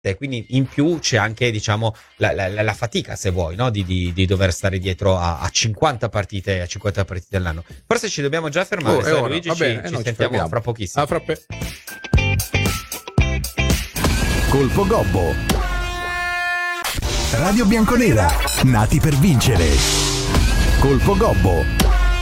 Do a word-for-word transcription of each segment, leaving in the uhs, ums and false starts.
partite, quindi in più c'è anche, diciamo, la, la, la fatica, se vuoi, no? di, di, di dover stare dietro a, a cinquanta partite a cinquanta partite all'anno. Forse ci dobbiamo già fermare, oh, sai, ora, Luigi, va ci, bene, ci noi sentiamo ci fra pochissimo. A frappe. Colpo Gobbo. Radio Bianconera, nati per vincere. Colpo Gobbo.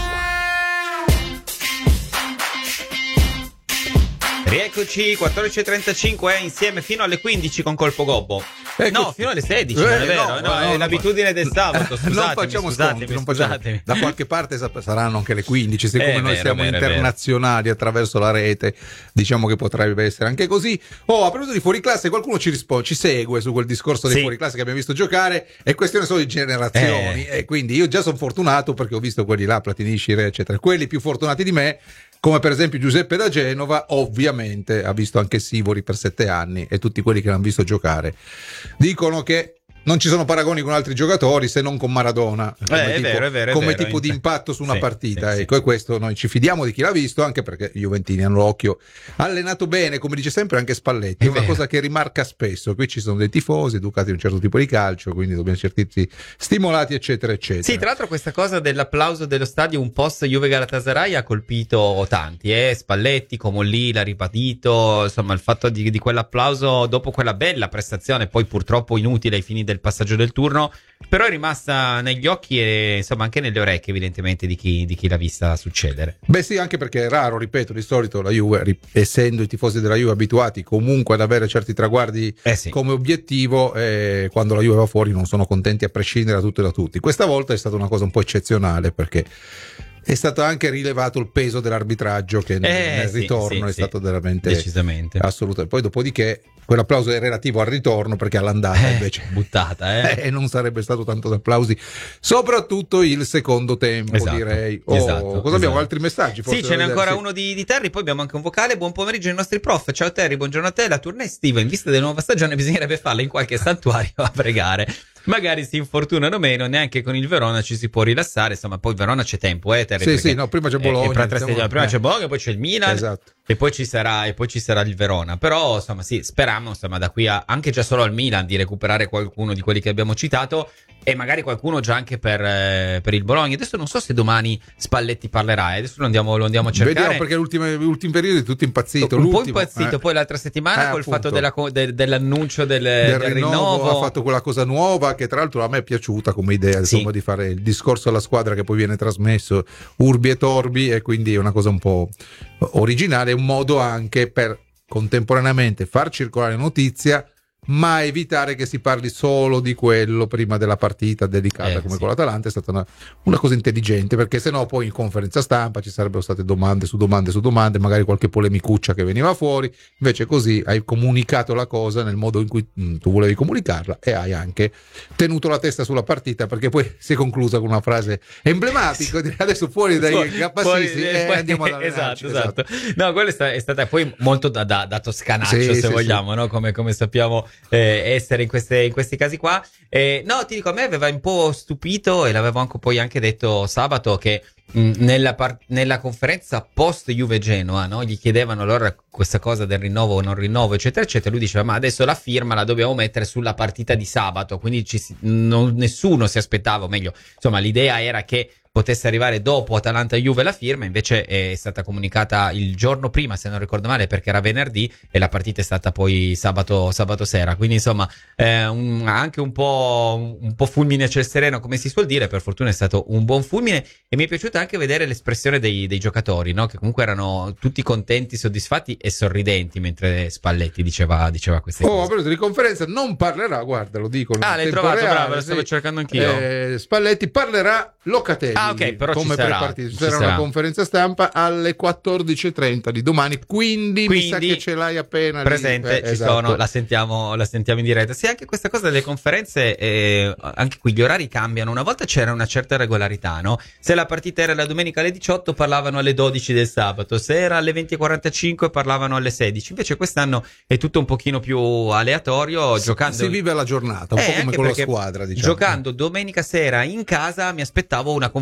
Rieccoci, quattordici e trentacinque, eh, insieme fino alle quindici con Colpo Gobbo. Ecco. No, fino alle sedici, Eh, non è vero? no, No, no, è no, l'abitudine del sabato, scusatemi, non facciamo scusatemi, sconti, non facciamo- scusatemi. da qualche parte sap- saranno anche le quindici, siccome È noi vero, siamo è vero, è vero. internazionali attraverso la rete, diciamo che potrebbe essere anche così. Oh, a proposito di fuori classe, qualcuno ci risponde, ci segue su quel discorso dei Sì. fuori classe che abbiamo visto giocare, è questione solo di generazioni, Eh. e quindi io già sono fortunato perché ho visto quelli là, Platini, Scire, eccetera. Quelli più fortunati di me, come per esempio Giuseppe da Genova, ovviamente ha visto anche Sivori per sette anni, e tutti quelli che l'hanno visto giocare dicono che non ci sono paragoni con altri giocatori se non con Maradona come, Eh, è tipo, vero, è vero, è come vero. tipo di impatto su una Sì, partita, sì, ecco, e questo noi ci fidiamo di chi l'ha visto, anche perché i juventini hanno l'occhio allenato bene, come dice sempre anche Spalletti, è È una vero. cosa che rimarca spesso. Qui ci sono dei tifosi educati a un certo tipo di calcio, quindi dobbiamo sentirci stimolati, eccetera eccetera. Sì, tra l'altro questa cosa dell'applauso dello stadio un post Juve Galatasaray ha colpito tanti, eh? Spalletti, Comolli l'ha ribadito, insomma il fatto di, di quell'applauso dopo quella bella prestazione, poi purtroppo inutile ai fini del passaggio del turno, però è rimasta negli occhi e insomma anche nelle orecchie evidentemente di chi, di chi l'ha vista succedere. Beh sì, anche perché è raro, ripeto, di solito la Juve, ri- essendo i tifosi della Juve abituati comunque ad avere certi traguardi Eh sì. come obiettivo, eh, quando la Juve va fuori non sono contenti a prescindere da tutto e da tutti. Questa volta è stata una cosa un po' eccezionale, perché è stato anche rilevato il peso dell'arbitraggio che nel, Eh, nel sì, ritorno sì, è sì. stato veramente Decisamente. assoluto. E poi dopodiché quell'applauso è relativo al ritorno, perché all'andata Eh, invece buttata, eh. e non sarebbe stato tanto d'applausi, soprattutto il secondo tempo, Esatto, direi. Oh, esatto, cosa esatto. abbiamo? Altri messaggi? Forse Sì, ce n'è da vedere? ancora Sì. uno di, di Terry, poi abbiamo anche un vocale. Buon pomeriggio ai nostri prof. Ciao Terry, buongiorno a te. La tournée estiva in vista della nuova stagione bisognerebbe farla in qualche santuario a pregare. Magari si infortunano meno, neanche con il Verona ci si può rilassare. Insomma, poi Verona c'è tempo, eh Terry? Sì, perché- sì, no, prima c'è Bologna, eh, e tra tre diciamo, stagioni, prima eh. c'è Bologna, poi c'è il Milan. Esatto. E poi ci sarà e poi ci sarà il Verona. Però insomma sì, speriamo insomma da qui a anche già solo al Milan di recuperare qualcuno di quelli che abbiamo citato, e magari qualcuno già anche per, eh, per il Bologna. Adesso non so se domani Spalletti parlerà, eh. Adesso lo andiamo, lo andiamo a cercare. Vediamo, perché l'ultimo periodo è tutto impazzito. un po' l'ultimo, impazzito, eh. poi l'altra settimana Eh, col appunto. fatto della, co- de- dell'annuncio del, del del rinnovo, rinnovo. ha fatto quella cosa nuova che tra l'altro a me è piaciuta come idea, Sì. insomma, di fare il discorso alla squadra che poi viene trasmesso urbi e torbi, e quindi è una cosa un po' originale, un modo anche per contemporaneamente far circolare notizia ma evitare che si parli solo di quello prima della partita delicata Eh, come sì. con l'Atalanta. È stata una, una cosa intelligente, perché sennò poi in conferenza stampa ci sarebbero state domande su domande su domande, magari qualche polemicuccia che veniva fuori. Invece così hai comunicato la cosa nel modo in cui mh, tu volevi comunicarla, e hai anche tenuto la testa sulla partita, perché poi si è conclusa con una frase emblematica: adesso fuori dai Fuori- Capassisi fuori- e fuori- andiamo ad esatto, allenarci. esatto. No, quello è, sta- è stata poi molto da, da, da toscanaccio, Sì, se sì, vogliamo, no? Come, come sappiamo eh, essere in, queste, in questi casi qua. Eh, no, ti dico, a me aveva un po' stupito, e l'avevo anche poi anche detto sabato, che mh, nella, par- nella conferenza post Juve Genoa, no? Gli chiedevano allora questa cosa del rinnovo o non rinnovo, eccetera, eccetera. Lui diceva: ma adesso la firma la dobbiamo mettere sulla partita di sabato, quindi ci si- non- nessuno si aspettava, o meglio, insomma, l'idea era che potesse arrivare dopo Atalanta-Juve la firma, invece è stata comunicata il giorno prima, se non ricordo male, perché era venerdì, e la partita è stata poi sabato, sabato sera. Quindi insomma eh, un, anche un po', un po' fulmine a ciel sereno, come si suol dire. Per fortuna è stato un buon fulmine, e mi è piaciuto anche vedere l'espressione dei, dei giocatori, no? Che comunque erano tutti contenti, soddisfatti e sorridenti mentre Spalletti diceva, diceva queste Oh, a cose. proposito di conferenza, non parlerà, guarda, lo dico in Ah, l'hai tempo trovato, reale, bravo, lo sì. stavo cercando anch'io. Eh, Spalletti parlerà Locatelli. Ah, ok, però come ci sarà, pre-partita. Ci ci sarà sarà. una conferenza stampa alle quattordici e trenta di domani, quindi, mi sa Quindi, che ce l'hai appena lì. presente, Eh, ci esatto. sono, la sentiamo, la sentiamo in diretta. Sì, anche questa cosa delle conferenze, eh, anche qui gli orari cambiano. Una volta c'era una certa regolarità, no? Se la partita era la domenica alle diciotto, parlavano alle dodici del sabato; se era alle venti e quarantacinque, parlavano alle sedici. Invece quest'anno è tutto un pochino più aleatorio, Si- giocando si vive alla giornata, un Eh, po' come anche con la perché squadra, diciamo. giocando domenica sera in casa mi aspettavo una conferenza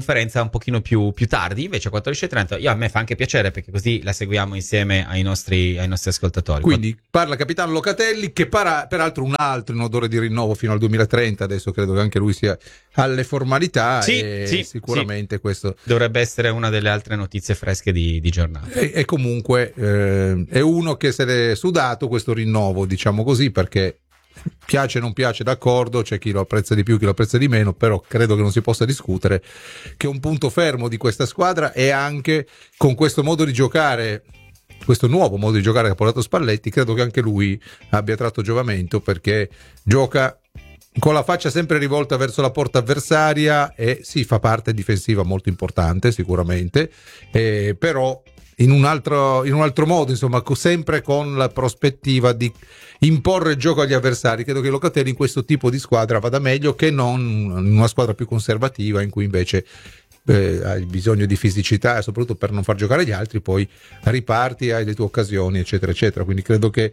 conferenza un pochino più, più tardi, invece quattordici e trenta, io, a me fa anche piacere perché così la seguiamo insieme ai nostri, ai nostri ascoltatori. Quindi parla capitano Locatelli, che para, peraltro un altro in odore di rinnovo fino al duemilatrenta, adesso credo che anche lui sia alle formalità, sì, e sì, sicuramente sì. questo dovrebbe essere una delle altre notizie fresche di, di giornata. E, e comunque eh, è uno che se l'è sudato questo rinnovo, diciamo così, perché piace o non piace, d'accordo, c'è chi lo apprezza di più, chi lo apprezza di meno, però credo che non si possa discutere che un punto fermo di questa squadra è anche con questo modo di giocare, questo nuovo modo di giocare che ha portato Spalletti. Credo che anche lui abbia tratto giovamento, perché gioca con la faccia sempre rivolta verso la porta avversaria e si sì, fa parte difensiva molto importante sicuramente, eh, però in un altro in un altro modo, insomma, sempre con la prospettiva di imporre il gioco agli avversari. Credo che Locatelli in questo tipo di squadra vada meglio che non in una squadra più conservativa, in cui invece eh, hai bisogno di fisicità e soprattutto per non far giocare gli altri, poi riparti, hai le tue occasioni, eccetera eccetera. Quindi credo che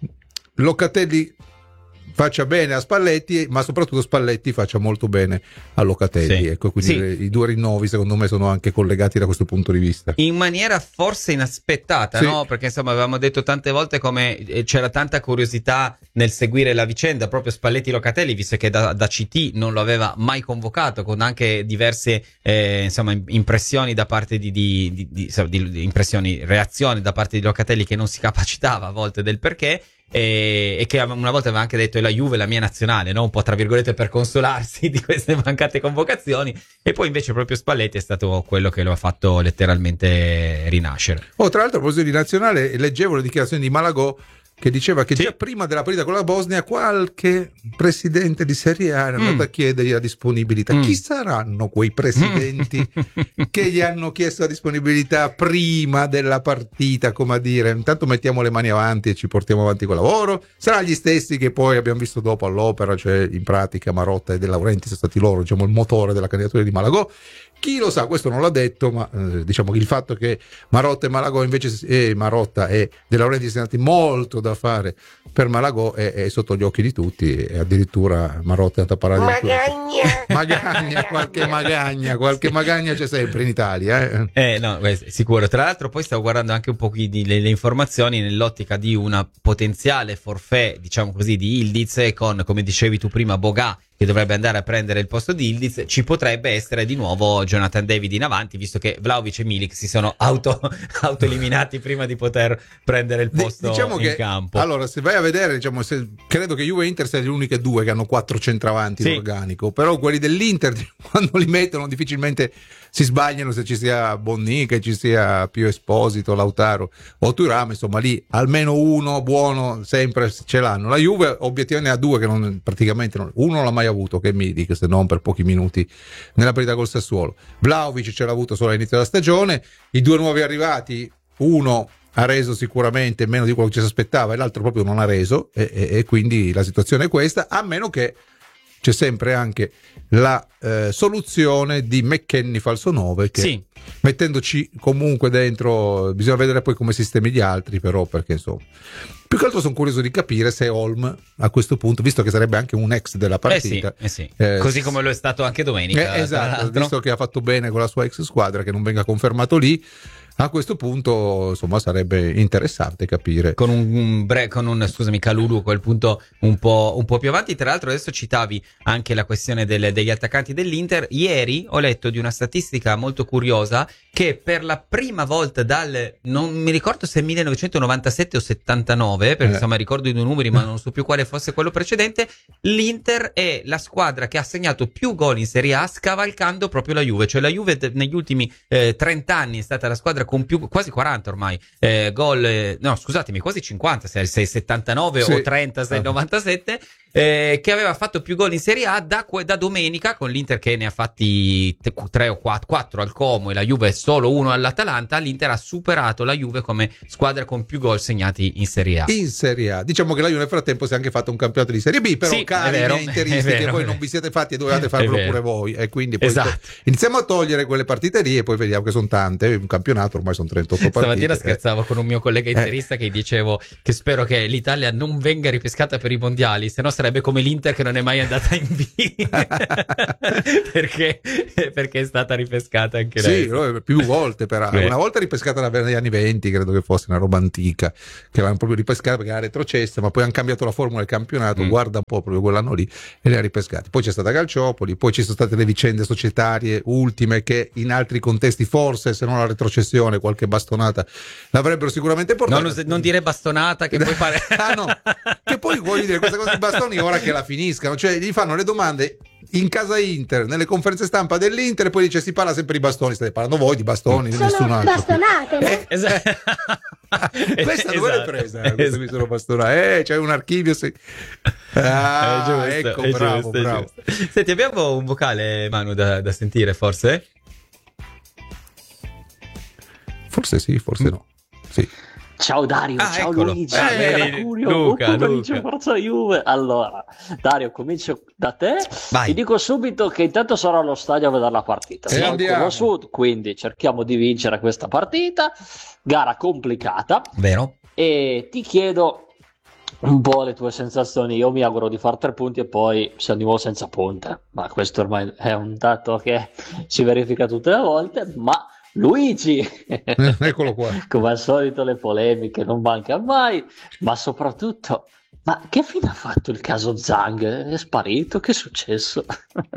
Locatelli faccia bene a Spalletti, ma soprattutto Spalletti faccia molto bene a Locatelli. Sì. Ecco, quindi Sì. le, i due rinnovi secondo me sono anche collegati da questo punto di vista. In maniera forse inaspettata, Sì. no? Perché insomma avevamo detto tante volte come eh, c'era tanta curiosità nel seguire la vicenda, proprio Spalletti-Locatelli, visto che da, da C T non lo aveva mai convocato, con anche diverse eh, insomma impressioni da parte di, di, di, di, di, di impressioni, reazioni da parte di Locatelli, che non si capacitava a volte del perché. E, e che una volta aveva anche detto: è la Juve la mia nazionale, no? Un po' tra virgolette per consolarsi di queste mancate convocazioni, e poi invece proprio Spalletti è stato quello che lo ha fatto letteralmente rinascere. Oh, tra l'altro a proposito di nazionale, leggevo le dichiarazioni di Malagò, che diceva che Sì. già prima della partita con la Bosnia qualche presidente di Serie A era andato Mm. a chiedergli la disponibilità. Mm. Chi saranno quei presidenti che gli hanno chiesto la disponibilità prima della partita, come a dire, intanto mettiamo le mani avanti e ci portiamo avanti col lavoro? Saranno gli stessi che poi abbiamo visto dopo all'Opera, cioè in pratica Marotta e De Laurentiis sono stati loro, diciamo, il motore della candidatura di Malagò. Chi lo sa, questo non l'ha detto, ma eh, diciamo che il fatto che Marotta e Malagò invece eh, Marotta e De Laurentiis siano andati molto da fare per Malagò è, è sotto gli occhi di tutti, e addirittura Marotta è andato a parlare di Magagna. magagna, qualche magagna, qualche magagna c'è sempre in Italia. Eh. Eh no, beh, sicuro. Tra l'altro poi stavo guardando anche un po' qui di, le, le informazioni nell'ottica di una potenziale forfait, diciamo così, di Ildiz, con, come dicevi tu prima, Bogà, che dovrebbe andare a prendere il posto di Ildiz. Ci potrebbe essere di nuovo Jonathan David in avanti, visto che Vlahovic e Milik si sono auto, auto eliminati prima di poter prendere il posto diciamo in che, campo. Allora, se vai a vedere, diciamo, se, credo che Juve e Inter siano le uniche due che hanno quattro centravanti Sì. in organico, però quelli dell'Inter quando li mettono difficilmente si sbagliano, se ci sia Bonni, che ci sia Pio Esposito, Lautaro o Thuram, insomma lì almeno uno buono sempre ce l'hanno. La Juve obiettivamente ha due che non, praticamente non, uno non l'ha mai avuto, che è Milik, se non per pochi minuti nella partita col Sassuolo. Vlahovic ce l'ha avuto solo all'inizio della stagione. I due nuovi arrivati, uno ha reso sicuramente meno di quello che ci si aspettava e l'altro proprio non ha reso, e, e, e quindi la situazione è questa, a meno che c'è sempre anche la eh, soluzione di McKennie falso nove, che Sì. mettendoci comunque dentro, bisogna vedere poi come sistemi gli altri, però, perché insomma più che altro sono curioso di capire se Holm a questo punto, visto che sarebbe anche un ex della partita, Eh sì, eh sì. eh, Così come lo è stato anche domenica. eh, tra esatto, l'altro. visto che ha fatto bene con la sua ex squadra, che non venga confermato lì, a questo punto insomma sarebbe interessante capire. Con un, un bre- con un scusami Calulu a quel punto un po', un po' più avanti. Tra l'altro adesso citavi anche la questione del, degli attaccanti dell'Inter. Ieri ho letto di una statistica molto curiosa, che per la prima volta dal, non mi ricordo se millenovecentonovantasette o settantanove, perché eh. insomma ricordo i due numeri ma non so più quale fosse quello precedente, l'Inter è la squadra che ha segnato più gol in Serie A scavalcando proprio la Juve. Cioè la Juve de- negli ultimi eh, trenta anni è stata la squadra con più, quasi quaranta ormai, eh, gol, eh, no scusatemi, quasi cinquanta, se sei settantanove Sì. o trenta, sei novantasette, eh, che aveva fatto più gol in Serie A da, da domenica, con l'Inter che ne ha fatti tre o quattro al Como e la Juve solo uno all'Atalanta. L'Inter ha superato la Juve come squadra con più gol segnati in Serie A. In Serie A, diciamo che la Juve nel frattempo si è anche fatto un campionato di Serie B, però Sì, cari è vero, miei interisti, è vero, che voi è non vero. vi siete fatti e dovevate farvelo È vero. pure voi, e quindi poi Esatto. iniziamo a togliere quelle partite lì e poi vediamo che sono tante, un campionato campionato, ormai sono trentotto partite. Stamattina scherzavo eh. con un mio collega interista eh. che dicevo che spero che l'Italia non venga ripescata per i mondiali, se no sarebbe come l'Inter che non è mai andata in B perché, perché è stata ripescata anche lei. Sì, più volte peraltro. Una volta ripescata negli anni venti, credo che fosse una roba antica, che avevano proprio ripescata perché era retrocessa, ma poi hanno cambiato la formula del campionato, mm. guarda un po' proprio quell'anno lì, e le ha ripescate. Poi c'è stata Calciopoli, poi ci sono state le vicende societarie ultime che in altri contesti forse, se non la retrocessione, qualche bastonata l'avrebbero sicuramente portata. Non, non dire bastonata che poi pare... ah no, che poi voglio dire questa cosa di bastoni ora che la finiscano, cioè gli fanno le domande in casa Inter, nelle conferenze stampa dell'Inter, e poi dice si parla sempre di bastoni, state parlando voi di bastoni, di nessun altro. Bastonate, no? Eh, esatto. Questa dove l'hai presa? Esatto. Questa mi sono bastonata. Eh, c'è un archivio. Se... Ah, è giusto, ecco, è bravo, giusto, bravo. Giusto. Senti, abbiamo un vocale, Manu, da, da sentire, forse? Forse sì, forse no. Sì. Ciao Dario, ah, ciao eccolo. Luigi, eh, Curio, Luca, oh, Luca. Forza Juve. Allora, Dario, comincio da te. Vai. Ti dico subito che intanto sarò allo stadio a vedere la partita. E Sono andiamo. al Sud, quindi cerchiamo di vincere questa partita. Gara complicata. Vero? E ti chiedo un po' le tue sensazioni. Io mi auguro di fare tre punti e poi siamo di nuovo senza punte. Ma questo ormai è un dato che si verifica tutte le volte. Ma Luigi, eccolo qua. Come al solito le polemiche non manca mai, ma soprattutto, ma che fine ha fatto il caso Zhang? È sparito? Che è successo?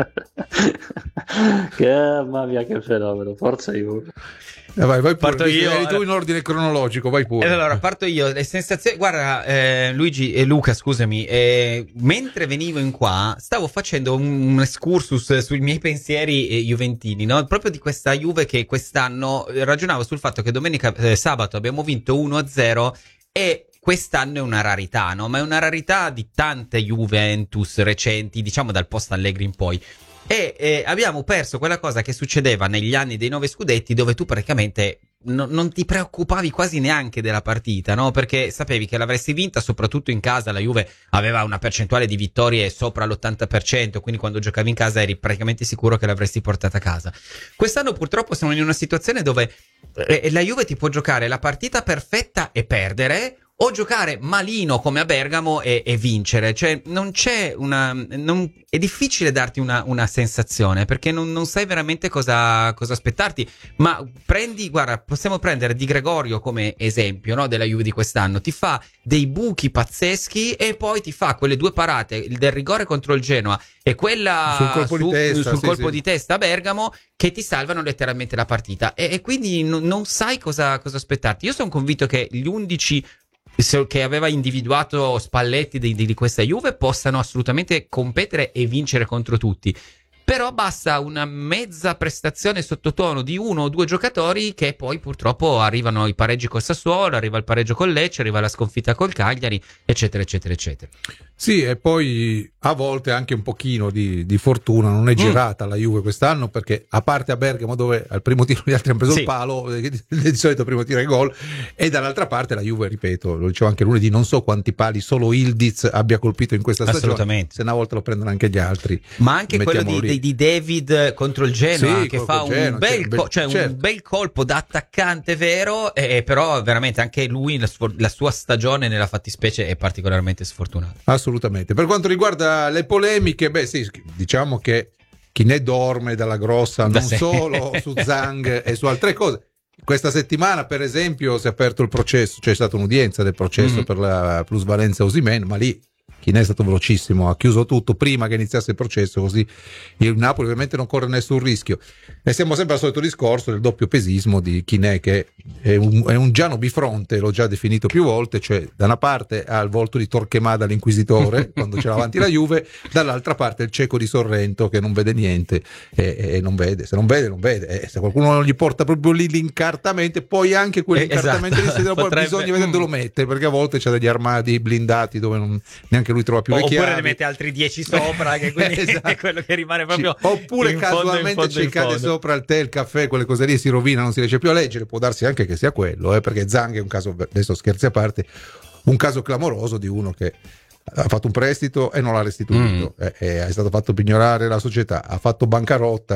Che mamma mia, che fenomeno, forza Juve. Eh vai, vai pure, parto io. Eri tu in ordine cronologico, vai pure. E allora parto io. Le sensazioni, guarda, eh, Luigi e Luca, scusami, eh, mentre venivo in qua stavo facendo un, un excursus sui miei pensieri eh, juventini, no? Proprio di questa Juve che quest'anno eh, ragionavo sul fatto che domenica eh, sabato abbiamo vinto uno a zero e quest'anno è una rarità, no? Ma è una rarità di tante Juventus recenti, diciamo dal post Allegri in poi. E eh, abbiamo perso quella cosa che succedeva negli anni dei nove scudetti, dove tu praticamente no, non ti preoccupavi quasi neanche della partita, no? Perché sapevi che l'avresti vinta, soprattutto in casa. La Juve aveva una percentuale di vittorie sopra l'ottanta per cento, quindi quando giocavi in casa eri praticamente sicuro che l'avresti portata a casa. Quest'anno purtroppo siamo in una situazione dove eh, la Juve ti può giocare la partita perfetta e perdere, o giocare malino come a Bergamo e, e vincere. Cioè non c'è una non, è difficile darti una, una sensazione, perché non, non sai veramente cosa, cosa aspettarti. Ma prendi, guarda, possiamo prendere Di Gregorio come esempio, no, della Juve di quest'anno. Ti fa dei buchi pazzeschi e poi ti fa quelle due parate, il del rigore contro il Genoa e quella sul colpo, su, di, testa, sul sì, colpo sì. di testa a Bergamo, che ti salvano letteralmente la partita. E, e quindi non, non sai cosa, cosa aspettarti. Io sono convinto che gli undici che aveva individuato Spalletti di, di questa Juve possano assolutamente competere e vincere contro tutti. Però basta una mezza prestazione sottotono di uno o due giocatori che poi purtroppo arrivano i pareggi col Sassuolo, arriva il pareggio col Lecce, arriva la sconfitta col Cagliari, eccetera eccetera eccetera. Sì, e poi a volte anche un pochino di, di fortuna, non è girata mm. la Juve quest'anno, perché a parte a Bergamo dove al primo tiro gli altri hanno preso sì. il palo, di solito primo tiro è gol, e dall'altra parte la Juve, ripeto, lo dicevo anche lunedì, non so quanti pali solo Ildiz abbia colpito in questa stagione. Assolutamente. Se una volta lo prendono anche gli altri. Ma anche quello di, di, di David contro il Genoa, sì, che fa un, Genoa, bel certo, co- cioè certo. un bel colpo da attaccante vero, e, però veramente anche lui la, sfor- la sua stagione nella fattispecie è particolarmente sfortunata. Assolutamente. Per quanto riguarda le polemiche, beh sì, diciamo che chi ne dorme dalla grossa, da non sé. solo su Zhang e su altre cose. Questa settimana, per esempio, si è aperto il processo, c'è stata un'udienza del processo mm-hmm. per la plusvalenza Osimhen, ma lì Chinè è stato velocissimo, ha chiuso tutto prima che iniziasse il processo, così il Napoli ovviamente non corre nessun rischio. E siamo sempre al solito discorso del doppio pesismo di Chinè, che è un, è un Giano bifronte, l'ho già definito più volte, cioè da una parte ha il volto di Torquemada l'inquisitore quando c'era avanti la Juve, dall'altra parte il cieco di Sorrento che non vede niente e, e non vede, se non vede non vede, e se qualcuno non gli porta proprio lì l'incartamento, poi anche quell'incartamento esatto. lì se Potrebbe... bisogna vedere dove lo mette, perché a volte c'è degli armadi blindati dove non, neanche lui trova più le chiavi. Oppure ne mette altri dieci sopra, che quindi esatto. è quello che rimane proprio. Sì. Oppure in casualmente fondo, in fondo, ci cade fondo. sopra il tè, il caffè, quelle cose lì si rovina, non si riesce più a leggere. Può darsi anche che sia quello, eh, perché Zhang è un caso, adesso scherzi a parte, un caso clamoroso di uno che ha fatto un prestito e non l'ha restituito, mm. è, è stato fatto pignorare la società, ha fatto bancarotta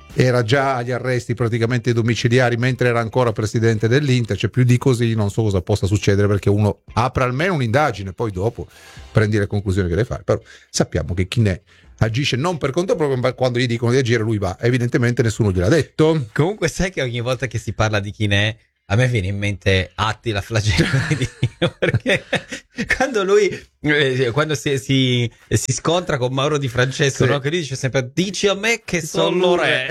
era già agli arresti praticamente domiciliari mentre era ancora presidente dell'Inter, cioè più di così non so cosa possa succedere, perché uno apre almeno un'indagine, poi dopo prendi le conclusioni che deve fare. Però sappiamo che Chiné agisce non per conto proprio, ma quando gli dicono di agire lui va, evidentemente nessuno gliel'ha detto. Comunque sai che ogni volta che si parla di Chiné a me viene in mente Attila flagello di Dio, perché quando lui eh, quando si, si, si scontra con Mauro Di Francesco, sì, no? Che lui dice sempre dici a me che sono lo re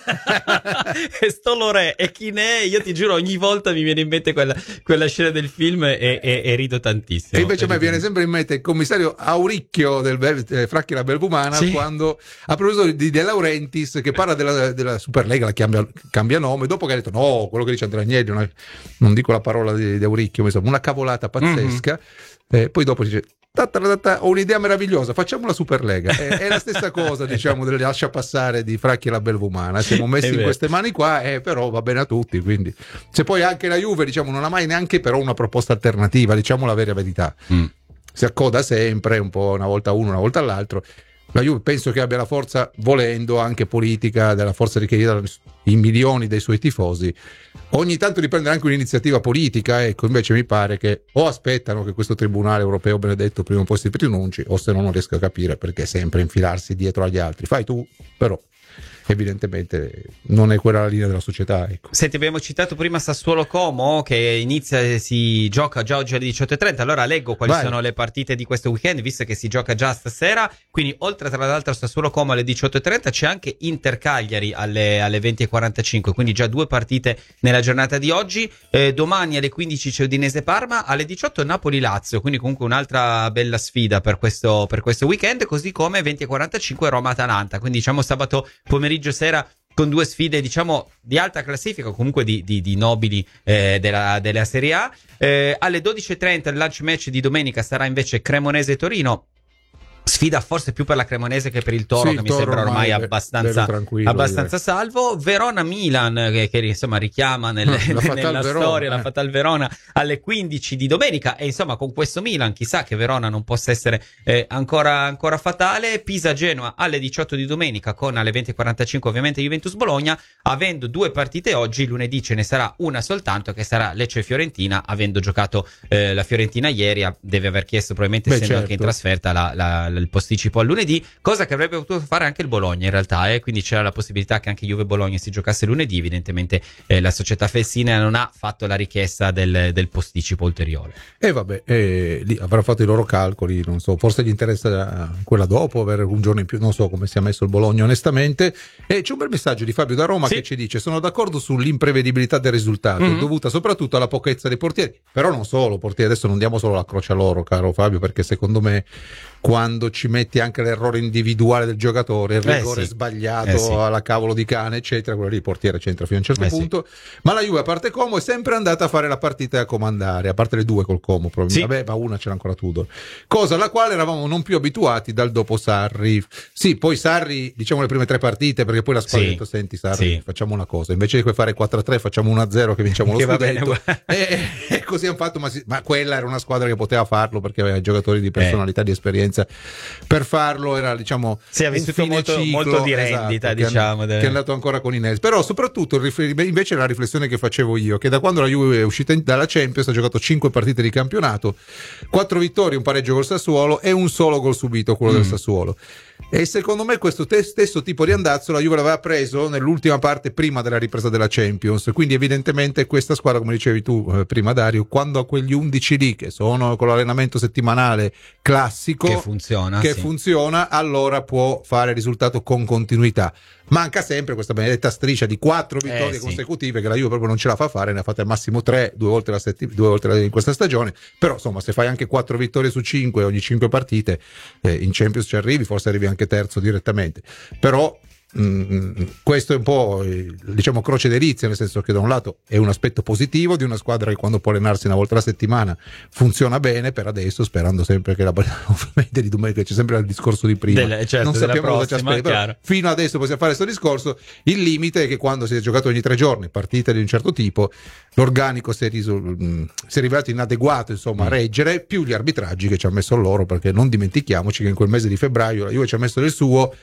e sto lo re e Chiné, io ti giuro ogni volta mi viene in mente quella, quella scena del film e, e, e rido tantissimo. E invece a me viene sempre in mente il commissario Auricchio del eh, Fracchi la Belvumana, sì, quando a proposito di De Laurentiis che parla della, della Superlega, la cambia, cambia nome dopo che ha detto no, quello che dice Andrea Agnelli, una, non dico la parola di, di Auricchio, ma insomma una cavolata pazzesca. Mm-hmm. Eh, poi dopo dice ta, ta, ta, ta, ho un'idea meravigliosa, facciamo la Superlega. È, è la stessa cosa, diciamo, del lascia passare di Fracchi e la Belvumana. Siamo messi in queste mani qua, eh, però va bene a tutti. Quindi, se poi anche la Juve, diciamo, non ha mai neanche però una proposta alternativa, diciamo la vera verità. Mm. Si accoda sempre un po' una volta a uno, una volta all'altro. La Juve penso che abbia la forza, volendo, anche politica, della forza richiesta dai milioni dei suoi tifosi, ogni tanto di prendere anche un'iniziativa politica. Ecco, invece mi pare che o aspettano che questo tribunale europeo benedetto prima o poi si pronunci, o se no non riesco a capire perché sempre infilarsi dietro agli altri. Fai tu, però evidentemente non è quella la linea della società, ecco. Senti, abbiamo citato prima Sassuolo Como che inizia e si gioca già oggi alle diciotto e trenta. Allora leggo quali Vai. sono le partite di questo weekend, visto che si gioca già stasera. Quindi oltre tra l'altro a Sassuolo Como alle diciotto e trenta c'è anche Inter Cagliari alle, alle venti e quarantacinque, quindi già due partite nella giornata di oggi. Eh, domani alle quindici c'è Udinese Parma, alle diciotto Napoli Lazio, quindi comunque un'altra bella sfida per questo, per questo weekend, così come venti e quarantacinque Roma Atalanta, quindi diciamo sabato pomeriggio sera con due sfide diciamo di alta classifica, comunque di, di, di nobili eh, della, della Serie A. Eh, alle dodici e trenta il lunch match di domenica sarà invece Cremonese Torino, sfida forse più per la Cremonese che per il Toro, sì, che mi Toro sembra ormai, ormai abbastanza, abbastanza salvo. Verona-Milan che, che insomma richiama nel, la nella Verona, storia eh. la Fatal Verona alle quindici di domenica, e insomma con questo Milan chissà che Verona non possa essere eh, ancora, ancora fatale. Pisa-Genoa alle diciotto di domenica, con alle venti e quarantacinque ovviamente Juventus-Bologna. Avendo due partite oggi, lunedì ce ne sarà una soltanto, che sarà Lecce-Fiorentina, avendo giocato eh, la Fiorentina ieri deve aver chiesto probabilmente, Beh, essendo certo. anche in trasferta, la, la il posticipo al lunedì, cosa che avrebbe potuto fare anche il Bologna in realtà, eh? Quindi c'era la possibilità che anche Juve Bologna si giocasse lunedì. Evidentemente eh, la società fessina non ha fatto la richiesta del, del posticipo ulteriore. E eh vabbè, eh, lì avrà fatto i loro calcoli, non so, forse gli interessa quella dopo, avere un giorno in più, non so come sia messo il Bologna onestamente. E c'è un bel messaggio di Fabio da Roma, sì, che ci dice: sono d'accordo sull'imprevedibilità del risultato, mm-hmm. dovuta soprattutto alla pochezza dei portieri, però non solo portieri, adesso non diamo solo la croce a loro, caro Fabio, perché secondo me quando ci metti anche l'errore individuale del giocatore, il rigore eh sì. sbagliato eh sì. alla cavolo di cane eccetera, quello lì il portiere c'entra fino a un certo eh punto, sì. ma la Juve a parte Como è sempre andata a fare la partita a comandare, a parte le due col Como sì. vabbè, ma una c'era ancora Tudor, cosa alla quale eravamo non più abituati dal dopo Sarri. Sì, poi Sarri, diciamo le prime tre partite, perché poi la squadra sì. ha detto: senti Sarri, sì. facciamo una cosa, invece di fare quattro a tre facciamo uno a zero che vinciamo lo scudetto, e, e così hanno fatto, ma, si, ma quella era una squadra che poteva farlo perché aveva giocatori di personalità, eh. di esperienza per farlo, era diciamo si è vissuto molto, ciclo, molto di rendita, esatto, diciamo, che, che è andato ancora con Inés. Però soprattutto invece la riflessione che facevo io, che da quando la Juve è uscita dalla Champions ha giocato cinque partite di campionato, quattro vittorie, un pareggio col Sassuolo e un solo gol subito, quello mm. del Sassuolo. E secondo me questo te- stesso tipo di andazzo la Juve l'aveva preso nell'ultima parte prima della ripresa della Champions, quindi evidentemente questa squadra, come dicevi tu eh, prima Dario, quando a quegli undici lì che sono con l'allenamento settimanale classico che funziona, che sì. funziona, allora può fare risultato con continuità. Manca sempre questa benedetta striscia di quattro vittorie eh, sì. consecutive che la Juve proprio non ce la fa fare, ne ha fatte al massimo tre, due volte, la setti- due volte in questa stagione, però insomma se fai anche quattro vittorie su cinque ogni cinque partite eh, in Champions ci arrivi, forse arrivi anche terzo direttamente, però Mm, questo è un po' diciamo croce delizia, nel senso che da un lato è un aspetto positivo di una squadra che quando può allenarsi una volta alla settimana funziona bene per adesso, sperando sempre che la ovviamente di domenica c'è sempre il discorso di prima, Dele, certo, non sappiamo prossima, cosa ci aspetta, fino adesso possiamo fare questo discorso. Il limite è che quando si è giocato ogni tre giorni partite di un certo tipo, l'organico si è, riso, si è rivelato inadeguato insomma mm. a reggere, più gli arbitraggi che ci ha messo loro, perché non dimentichiamoci che in quel mese di febbraio la Juve ci ha messo del suo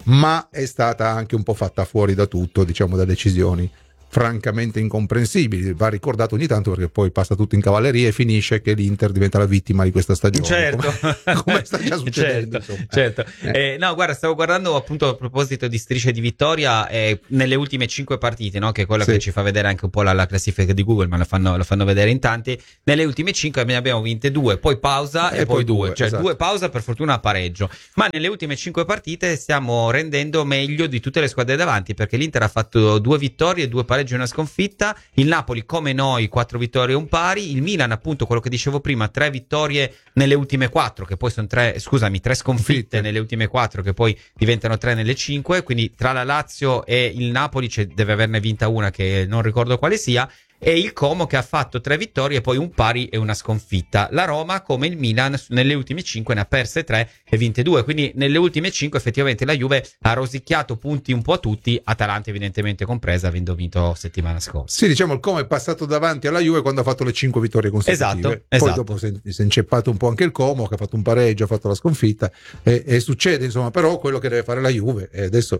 ma è stata anche un po' fatta fuori da tutto, diciamo, da decisioni francamente incomprensibili. Va ricordato ogni tanto perché poi passa tutto in cavalleria e finisce che l'Inter diventa la vittima di questa stagione, certo. come, come sta già succedendo, certo, certo. Eh. Eh, no, guarda, stavo guardando appunto a proposito di strisce di vittoria, eh, nelle ultime cinque partite, no, che è quello sì. che ci fa vedere anche un po' la, la classifica di Google, ma lo fanno, lo fanno vedere in tanti. Nelle ultime cinque ne abbiamo vinte due, poi pausa e, e poi, poi due, due cioè esatto. due pausa, per fortuna pareggio, ma nelle ultime cinque partite stiamo rendendo meglio di tutte le squadre davanti, perché l'Inter ha fatto due vittorie, due pareggi e una sconfitta, il Napoli come noi quattro vittorie e un pari, il Milan appunto quello che dicevo prima, tre vittorie nelle ultime quattro, che poi sono tre, scusami, tre sconfitte Fitte. nelle ultime quattro, che poi diventano tre nelle cinque, quindi tra la Lazio e il Napoli deve averne vinta una che non ricordo quale sia, e il Como che ha fatto tre vittorie e poi un pari e una sconfitta. La Roma, come il Milan, nelle ultime cinque ne ha perse tre e vinte due, quindi nelle ultime cinque effettivamente la Juve ha rosicchiato punti un po' a tutti, Atalanta evidentemente compresa, avendo vinto settimana scorsa. Sì, diciamo il Como è passato davanti alla Juve quando ha fatto le cinque vittorie consecutive. Esatto, poi esatto. dopo si è inceppato un po' anche il Como, che ha fatto un pareggio, ha fatto la sconfitta e, e succede insomma però quello che deve fare la Juve, e adesso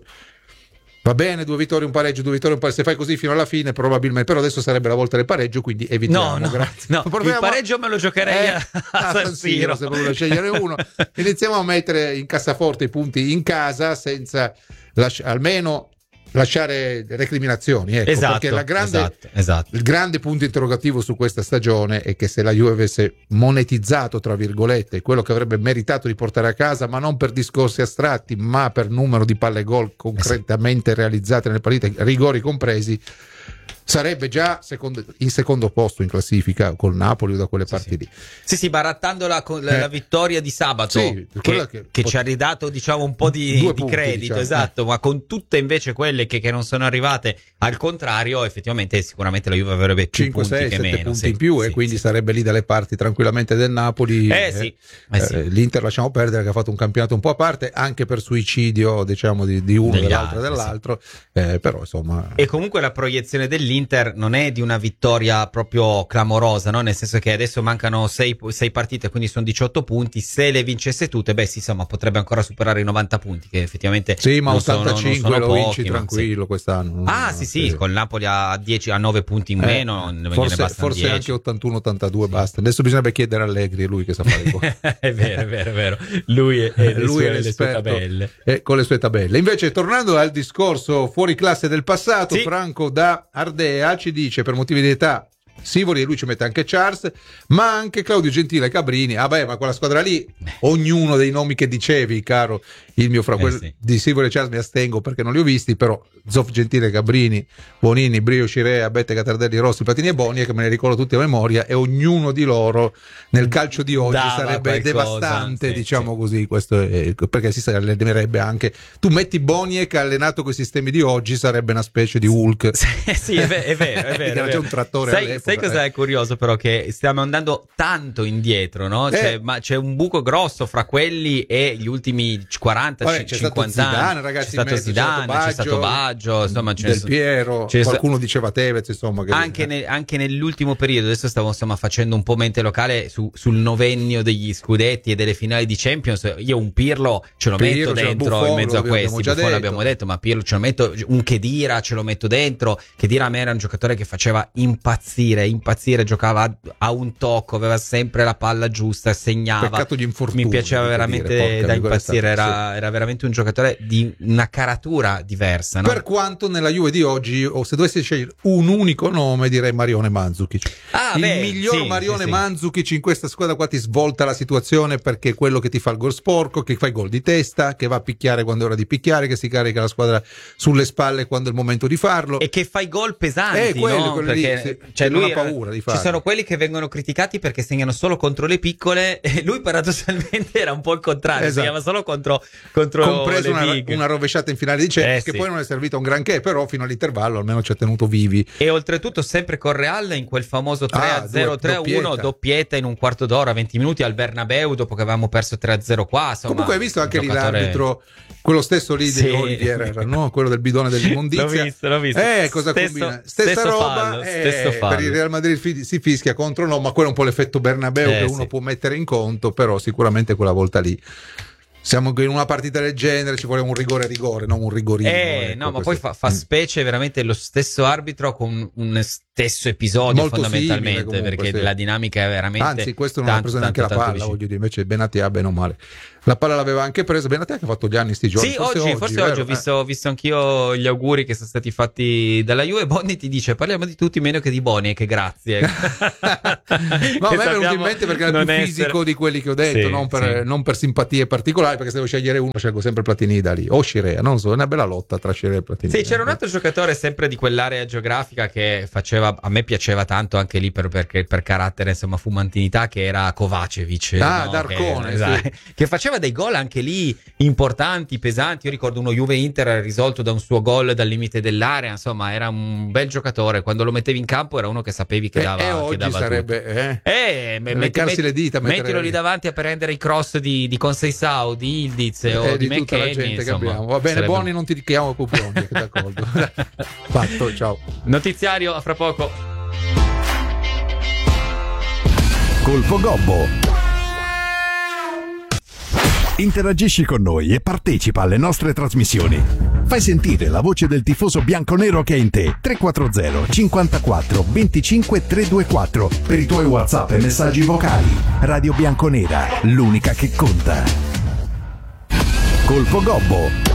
va bene, due vittorie, un pareggio, due vittorie, un pareggio. Se fai così fino alla fine, probabilmente. Però adesso sarebbe la volta del pareggio, quindi evitiamo. No, no, grazie. no. Il pareggio me lo giocherei eh, a, a San Siro. Se volevo scegliere uno. Iniziamo a mettere in cassaforte i punti in casa senza lasci- almeno lasciare recriminazioni. Ecco, esatto, perché la grande, esatto, esatto. il grande punto interrogativo su questa stagione è che se la Juve avesse monetizzato, tra virgolette, quello che avrebbe meritato di portare a casa, ma non per discorsi astratti, ma per numero di palle gol concretamente realizzate nelle partite, rigori compresi, sarebbe già secondo, in secondo posto in classifica col Napoli o da quelle sì, parti sì. lì. Sì, sì, barattando la, la, eh. la vittoria di sabato, sì, che, che, che ci ha ridato diciamo un po' di, Due di punti, credito, diciamo. esatto, ma con tutte invece quelle che, che non sono arrivate al contrario, effettivamente sicuramente la Juve avrebbe più cinque, punti sei, che sette meno. punti sì, in più sì, e quindi sì. sarebbe lì dalle parti tranquillamente del Napoli. Eh, eh sì, eh, sì. Eh, l'Inter lasciamo perdere, che ha fatto un campionato un po' a parte, anche per suicidio diciamo di, di uno, Degli dell'altro altri, e dell'altro, sì. eh, però insomma. E comunque la proiezione dell'Inter non è di una vittoria proprio clamorosa, no? Nel senso che adesso mancano sei, sei partite, quindi sono diciotto punti. Se le vincesse tutte, beh sì, insomma, potrebbe ancora superare i novanta punti, che effettivamente sì, ma non ottantacinque sono, non sono lo pochi, vinci tranquillo sì. quest'anno. Ah, no, sì, sì, sì, con il Napoli a dieci, a nove punti in eh, meno, ne forse, bastano forse dieci. anche ottantuno ottantadue sì. basta. Adesso bisognerebbe chiedere a Allegri, è lui che sa fare gol. È vero, è vero, è vero. Lui è, è lui sue, è le sue l'esperto tabelle. eh, con le sue tabelle. Invece, tornando al discorso fuori classe del passato, sì. Franco da Ardea ci dice: per motivi di età Sivori, e lui ci mette anche Charles, ma anche Claudio Gentile e Cabrini. Ah beh, ma quella squadra lì, ognuno dei nomi che dicevi, caro il mio fra, eh sì. di Sivori e Charles mi astengo perché non li ho visti, però Zoff, Gentile, Cabrini, Bonini, Brio, Scirea, Bette, Catardelli, Rossi, Platini e Boni, che me ne ricordo tutti a memoria, e ognuno di loro nel calcio di oggi Dava sarebbe qualcosa, devastante, sì, diciamo sì. così, questo è, perché si allenerebbe anche. Tu metti Boniek che ha allenato con i sistemi di oggi, sarebbe una specie di Hulk. Sì, sì, è vero, è vero, è vero. Era già un trattore sai, all'epoca, sai cos'è eh. curioso però? Che stiamo andando tanto indietro, no? Eh. C'è, ma c'è un buco grosso fra quelli e gli ultimi quaranta Vabbè, c'è cinquanta stato Zidane, anni. ragazzi, c'è stato in mezzo, Zidane, c'è stato c'è stato Baggio, insomma, ce ne Del so- Piero, ce ne so- qualcuno diceva Tevez, insomma, che anche, ne- anche nell'ultimo periodo, adesso stavo insomma facendo un po' mente locale su- sul novennio degli scudetti e delle finali di Champions. Io un Pirlo ce lo Pirlo, metto c'è dentro Buffon, in mezzo lo a abbiamo questi, già Buffon detto. l'abbiamo detto, ma Pirlo ce lo metto, un Khedira ce lo metto dentro. Khedira a me era un giocatore che faceva impazzire, impazzire, giocava a, a un tocco, aveva sempre la palla giusta, segnava. Peccato gli infortuni, Mi piaceva devo veramente dire, porca da miseria, impazzire, è stato, era, era veramente un giocatore di una caratura diversa, no? Per quanto nella Juve di oggi, o se dovessi scegliere un unico nome, direi Marione Mandzukic. Ah, il beh, miglior sì, Marione sì, sì. Mandzukic in questa squadra qua ti svolta la situazione, perché è quello che ti fa il gol sporco, che fa i gol di testa, che va a picchiare quando è ora di picchiare, che si carica la squadra sulle spalle quando è il momento di farlo. E che fa i gol pesanti, Eh, quello, no? quello lì, Perché sì, cioè, che non lui ha paura di farlo. Ci sono quelli che vengono criticati perché segnano solo contro le piccole e lui paradossalmente era un po' il contrario, Esatto. segnava solo contro, contro Compreso le una, big. una rovesciata in finale di Champions, Eh, che sì. poi non è servita un granché, però fino all'intervallo almeno ci ha tenuto vivi. E oltretutto sempre con Real in quel famoso tre a zero, Ah, tre a uno, doppietta. doppietta in un quarto d'ora, venti minuti al Bernabeu dopo che avevamo perso tre a zero qua. Insomma, Comunque hai visto anche un lì giocatore- l'arbitro, quello stesso lì Sì. di Olivier, era, no? Quello del bidone dell'immondizia. L'ho visto, l'ho visto. Eh, cosa Stesso- combina? Stessa stesso roba, fallo, eh, stesso fallo. per il Real Madrid fi- si fischia contro no, ma quello è un po' l'effetto Bernabeu Eh, che uno sì. può mettere in conto, però sicuramente quella volta lì siamo in una partita del genere, ci vuole un rigore rigore, non un rigorino. Eh, ecco, no, ma questo- poi fa, fa specie veramente lo stesso arbitro con un stesso episodio Molto fondamentalmente, simile comunque, perché sì. la dinamica è veramente Anzi, questo non ha tanto, preso neanche tanto, la tanto palla, vicino. voglio dire, invece Benatia bene o male. La palla l'aveva anche presa, Benatia che ha fatto gli anni sti giorni. Sì, oggi, forse vero? oggi ho visto, ho visto anch'io gli auguri che sono stati fatti dalla Juve. Bonni ti dice parliamo di tutti meno che di Boni e che grazie. No, a me è venuto in mente perché era più fisico essere... di quelli che ho detto, Sì, non, per, sì. non per simpatie particolari, perché se devo scegliere uno scelgo sempre Platini da lì o Scirea, non so, è una bella lotta tra Scirea e Platini. Sì, c'era un altro giocatore sempre di quell'area geografica che faceva, a me piaceva tanto anche lì per, perché, per carattere, insomma, fumantinità, che era Kovacevic. Ah, no? D'Arcone, che, esatto, sì. che faceva dei gol anche lì importanti, pesanti. Io ricordo uno Juve-Inter risolto da un suo gol dal limite dell'area, insomma, era un bel giocatore. Quando lo mettevi in campo era uno che sapevi che E- dava, e che oggi dava sarebbe eh? Eh, me- metti- leccarsi metti- le dita, mettere- mettilo lì davanti a prendere i cross di, di Conceição, di Ildiz e o di, di tutta la McKennie, gente che insomma, abbiamo. Va bene, sarebbe- Buoni, non ti chiamo più Buoni, d'accordo. Fatto, ciao. Notiziario, a fra poco. Colpo Gobbo. Interagisci con noi e partecipa alle nostre trasmissioni. Fai sentire la voce del tifoso bianconero che è in te. tre quattro zero cinquantaquattro venticinque trecentoventiquattro per i tuoi WhatsApp e messaggi vocali. Radio Bianconera, l'unica che conta. Colpo Gobbo.